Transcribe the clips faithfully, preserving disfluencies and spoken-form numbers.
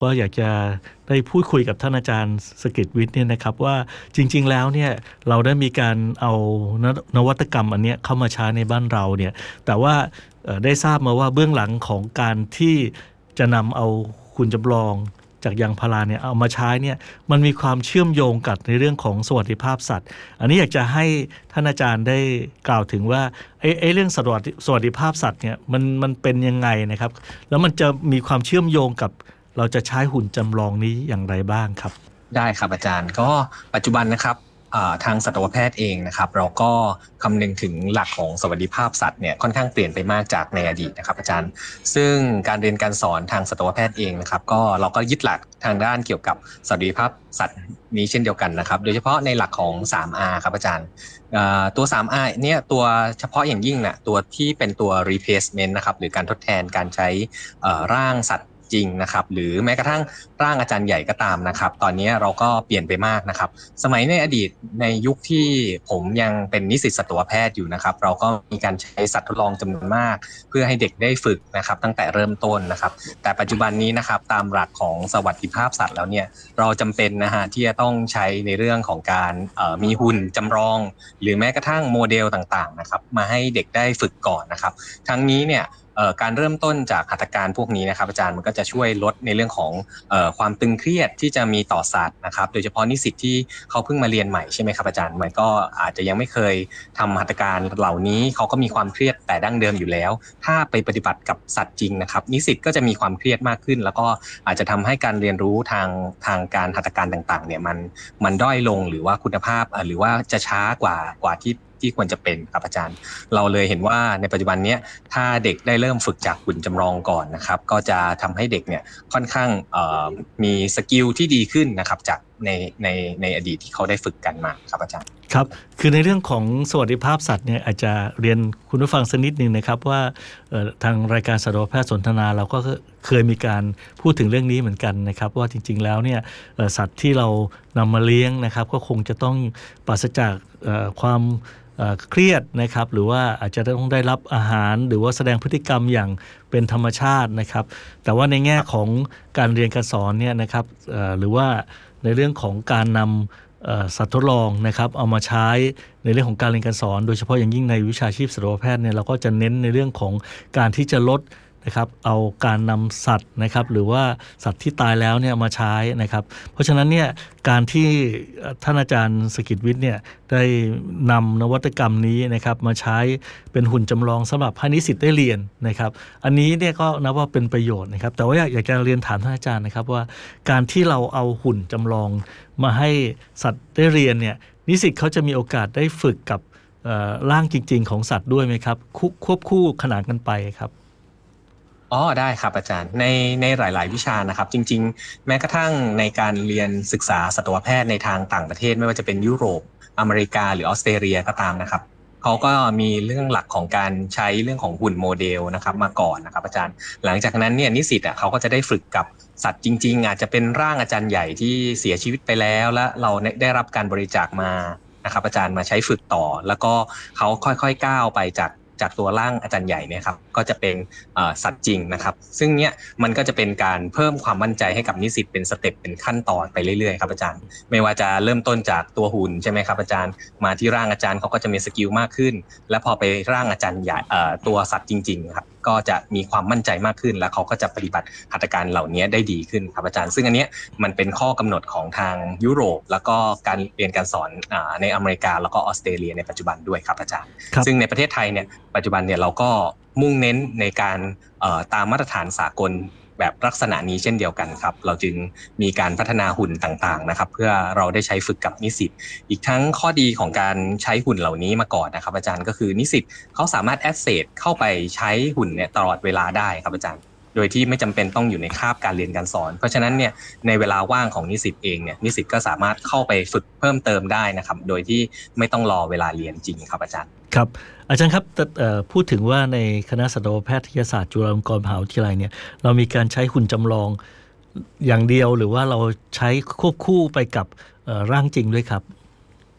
ก็อยากจะได้พูดคุยกับท่านอาจารย์สกฤตวิทย์เนี่ยนะครับว่าจริงๆแล้วเนี่ยเราได้มีการเอานนวัตกรรมอันเนี้ยเข้ามาใช้ในบ้านเราเนี่ยแต่ว่าเอ่อได้ทราบมาว่าเบื้องหลังของการที่จะนำเอาหุ่นจำลองจากยางพาราเนี่ยเอามาใช้เนี่ยมันมีความเชื่อมโยงกับในเรื่องของสวัสดิภาพสัตว์อันนี้อยากจะให้ท่านอาจารย์ได้กล่าวถึงว่าไอ้ไอ้เรื่องสวัสดิสวัสดิภาพสัตว์เนี่ยมันมันเป็นยังไงนะครับแล้วมันจะมีความเชื่อมโยงกับเราจะใช้หุ่นจำลองนี้อย่างไรบ้างครับได้ครับอาจารย์ก็ปัจจุบันนะครับทางสัตวแพทย์เองนะครับเราก็คำนึงถึงหลักของสวัสดิภาพสัตว์เนี่ยค่อนข้างเปลี่ยนไปมากจากในอดีตนะครับอาจารย์ซึ่งการเรียนการสอนทางสัตวแพทย์เองนะครับก็เราก็ยึดหลักทางด้านเกี่ยวกับสวัสดิภาพสัตว์นี้เช่นเดียวกันนะครับโดยเฉพาะในหลักของ ทรี อาร์ ครับอาจารย์ตัว ทรี อาร์ เนี่ยตัวเฉพาะอย่างยิ่งนะตัวที่เป็นตัว replacement นะครับหรือการทดแทนการใช้ร่างสัตว์จริงนะครับหรือแม้กระทั่งร่างอาจารย์ใหญ่ก็ตามนะครับตอนนี้เราก็เปลี่ยนไปมากนะครับสมัยในอดีตในยุคที่ผมยังเป็นนิสิตสัตวแพทย์อยู่นะครับเราก็มีการใช้สัตว์ทดลองจำนวนมากเพื่อให้เด็กได้ฝึกนะครับตั้งแต่เริ่มต้นนะครับแต่ปัจจุบันนี้นะครับตามหลักของสวัสดิภาพสัตว์แล้วเนี่ยเราจำเป็นนะฮะที่จะต้องใช้ในเรื่องของการมีหุ่นจำลองหรือแม้กระทั่งโมเดลต่างๆนะครับมาให้เด็กได้ฝึกก่อนนะครับทั้งนี้เนี่ยการเริ่มต้นจากหัตถการพวกนี้นะครับอาจารย์มันก็จะช่วยลดในเรื่องของเอ่อความตึงเครียดที่จะมีต่อสัตว์นะครับโดยเฉพาะนิสิตที่เขาเพิ่งมาเรียนใหม่ใช่ไหมครับอาจารย์มันก็อาจจะยังไม่เคยทำหัตถการเหล่านี้เขาก็มีความเครียดแต่ดั้งเดิมอยู่แล้วถ้าไปปฏิบัติกับสัตว์จริงนะครับนิสิตก็จะมีความเครียดมากขึ้นแล้วก็อาจจะทำให้การเรียนรู้ทางทางการหัตถการต่างๆเนี่ยมันมันด้อยลงหรือว่าคุณภาพหรือว่าจะช้ากว่ากว่าที่ที่ควรจะเป็นครับอาจารย์เราเลยเห็นว่าในปัจจุบันนี้ถ้าเด็กได้เริ่มฝึกจากหุ่นจำลองก่อนนะครับก็จะทำให้เด็กเนี่ยค่อนข้างมีสกิลที่ดีขึ้นนะครับจากในในในอดีตที่เขาได้ฝึกกันมาครับอาจารย์ครับคือในเรื่องของสวัสดิภาพสัตว์เนี่ยอาจจะเรียนคุณผู้ฟังสักนิดนึงนะครับว่าทางรายการสัตวแพทย์สนทนาเราก็เคยมีการพูดถึงเรื่องนี้เหมือนกันนะครับว่าจริงๆแล้วเนี่ยสัตว์ที่เรานำมาเลี้ยงนะครับก็คงจะต้องปราศจากความเครียดนะครับหรือว่าอาจจะต้องได้รับอาหารหรือว่าแสดงพฤติกรรมอย่างเป็นธรรมชาตินะครับแต่ว่าในแง่ของการเรียนการสอนเนี่ยนะครับหรือว่าในเรื่องของการนำสัตว์ทดลองนะครับเอามาใช้ในเรื่องของการเรียนการสอนโดยเฉพาะอย่างยิ่งในวิชาชีพสัตวแพทย์เนี่ยเราก็จะเน้นในเรื่องของการที่จะลดนะครับเอาการนำสัตว์นะครับหรือว่าสัตว์ที่ตายแล้วเนี่ยมาใช้นะครับเพราะฉะนั้นเนี่ยการที่ท่านอาจารย์สกฤตวิทย์เนี่ยได้นำนวัตกรรมนี้นะครับมาใช้เป็นหุ่นจำลองสำหรับให้นิสิตได้เรียนนะครับอันนี้เนี่ยก็นับว่าเป็นประโยชน์นะครับแต่ว่าอยากจะเรียนถามท่านอาจารย์นะครับว่าการที่เราเอาหุ่นจำลองมาให้สัตว์ได้เรียนเนี่ยนิสิตเขาจะมีโอกาสได้ฝึกกับร่างจริงๆของสัตว์ด้วยไหมครับควบคู่ขนานกันไปครับอ๋อได้ครับอาจารย์ในในหลายๆวิชานะครับจริงๆแม้กระทั่งในการเรียนศึกษาสัตวแพทย์ในทางต่างประเทศไม่ว่าจะเป็นยุโรปอเมริกาหรือออสเตรเลียก็ตามนะครับเขาก็มีเรื่องหลักของการใช้เรื่องของหุ่นโมเดลนะครับมาก่อนนะครับอาจารย์หลังจากนั้นเนี่ยนิสิตอ่ะเขาก็จะได้ฝึกกับสัตว์จริงๆอาจจะเป็นร่างอาจารย์ใหญ่ที่เสียชีวิตไปแล้วและเราได้รับการบริจาคมานะครับอาจารย์มาใช้ฝึกต่อแล้วก็เขาค่อยๆก้าวไปจากจากตัวร่างอาจารย์ใหญ่เนี่ยครับก็จะเป็นสัตว์จริงนะครับซึ่งเนี้ยมันก็จะเป็นการเพิ่มความมั่นใจให้กับนิสิตเป็นสเต็ปเป็นขั้นตอนไปเรื่อยๆครับอาจารย์ไม่ว่าจะเริ่มต้นจากตัวหุ่นใช่ไหมครับอาจารย์มาที่ร่างอาจารย์เขาก็จะมีสกิลมากขึ้นและพอไปร่างอาจารย์ใหญ่ตัวสัตว์จริงๆครับก็จะมีความมั่นใจมากขึ้นและเขาก็จะปฏิบัติหัตถการเหล่านี้ได้ดีขึ้นครับอาจารย์ซึ่งอันนี้มันเป็นข้อกำหนดของทางยุโรปแล้วก็การเรียนการสอนในอเมริกาแล้วก็ออสเตรเลียในปัจจุบันด้วยครับอาจารย์ซึ่งในประเทศไทยเนี่ยปัจจุบันเนี่ยเราก็มุ่งเน้นในการตามมาตรฐานสากลแบบลักษณะนี้เช่นเดียวกันครับเราจึงมีการพัฒนาหุ่นต่างๆนะครับเพื่อเราได้ใช้ฝึกกับนิสิตอีกทั้งข้อดีของการใช้หุ่นเหล่านี้มาก่อนนะครับอาจารย์ก็คือนิสิตเขาสามารถแอดเซสเข้าไปใช้หุ่นเนี่ยตลอดเวลาได้ครับอาจารย์โดยที่ไม่จำเป็นต้องอยู่ในคาบการเรียนการสอนเพราะฉะนั้นเนี่ยในเวลาว่างของนิสิตเองเนี่ยนิสิตก็สามารถเข้าไปฝึกเพิ่มเติมได้นะครับโดยที่ไม่ต้องรอเวลาเรียนจริงครับอาจารย์ครับอาจารย์ครับพูดถึงว่าในคณะสัตวแพทยศาสตร์จุฬาลงกรณ์มหาวิทยาลัยเนี่ยเรามีการใช้หุ่นจำลองอย่างเดียวหรือว่าเราใช้ควบคู่ไปกับร่างจริงด้วยครับ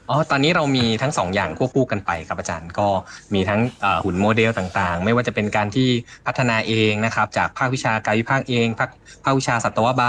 อ๋อตอนนี้เรามีทั้งสองอย่างควบคู่กันไปครับอาจารย์ก็มีทั้งเอ่อหุ่นโมเดลต่างๆไม่ว่าจะเป็นการที่พัฒนาเองนะครับจากภาควิชากายวิภาคเองภาคภาควิชาสัตวบาล